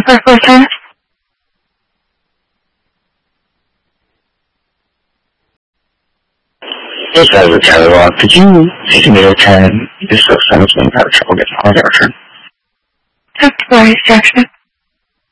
Okay. Yes, I was Tyler. Could you take a minute and discuss something about trouble getting on our turn? That's right, Jackson.